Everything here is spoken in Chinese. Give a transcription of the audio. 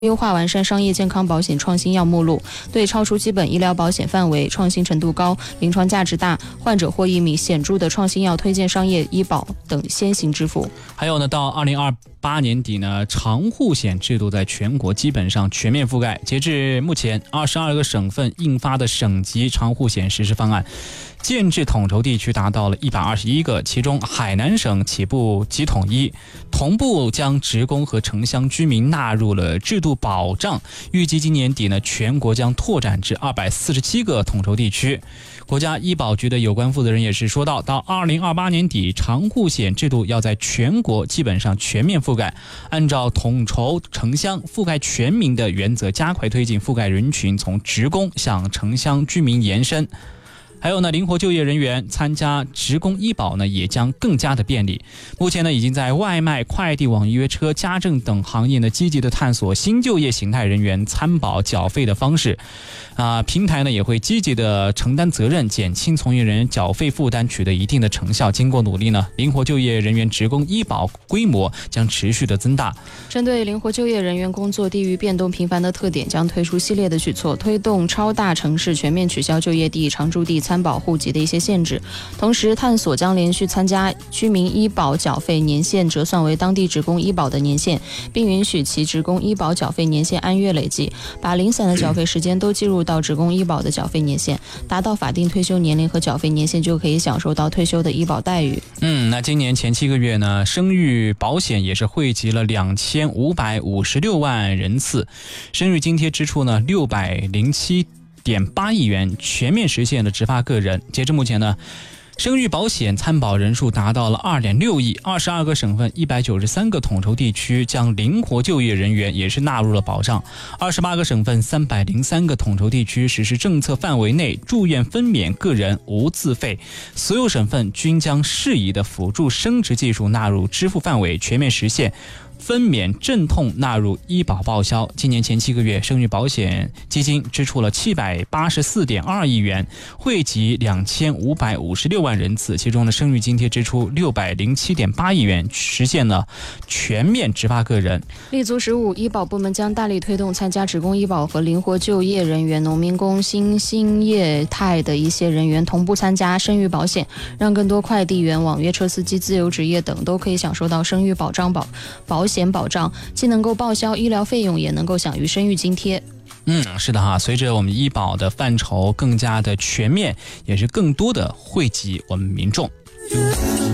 优化完善商业健康保险创新药目录，对超出基本医疗保险范围、创新程度高、临床价值大、患者获益显著的创新药推荐商业医保等先行支付。 还有呢，到2028年底呢，长护险制度在全国基本上全面覆盖。截至目前，22个省份印发的省级长护险实施方案，建制统筹地区达到了121个，其中海南省起步即统一，同步将职工和城乡居民纳入了制度保障。预计今年底呢，全国将拓展至247个统筹地区。国家医保局的有关负责人也是说到2028年底，长护险制度要在全国基本上全面覆盖，按照统筹城乡覆盖全民的原则，加快推进覆盖人群从职工向城乡居民延伸。还有呢，灵活就业人员参加职工医保呢，也将更加的便利。目前呢，已经在外卖、快递、网约车、家政等行业呢，积极的探索新就业形态人员参保缴费的方式。平台呢也会积极的承担责任，减轻从业人员缴费负担，取得一定的成效。经过努力呢，灵活就业人员职工医保规模将持续的增大。 针对灵活就业人员工作地域变动频繁的特点，将推出系列的举措，推动超大城市全面取消就业地、常住地参保户籍的一些限制，同时探索将连续参加居民医保缴费年限折算为当地职工医保的年限，并允许其职工医保缴费年限按月累计，把零散的缴费时间都计入到职工医保的缴费年限，达到法定退休年龄和缴费年限就可以享受到退休的医保待遇。 那今年前7个月呢，生育保险也是惠及了2556万人次，生育津贴支出呢607.8亿元，全面实现了直发个人。截至目前呢，生育保险参保人数达到了2.6亿，22个省份193个统筹地区将灵活就业人员也是纳入了保障，28个省份303个统筹地区实施政策范围内住院分娩个人无自费，所有省份均将适宜的辅助生殖技术纳入支付范围，全面实现分娩镇痛纳入医保报销。今年前7个月，生育保险基金支出了784.2亿元，惠及2556万人次，其中的生育津贴支出607.8亿元，实现了全面直发个人。 立足15，医保部门将大力推动参加职工医保和灵活就业人员、农民工、新兴业态的一些人员同步参加生育保险，让更多快递员、网约车司机、自由职业等都可以享受到生育保险保障，既能够报销医疗费用，也能够享于生育津贴。 是的哈，随着我们医保的范畴更加的全面，也是更多的惠及我们民众。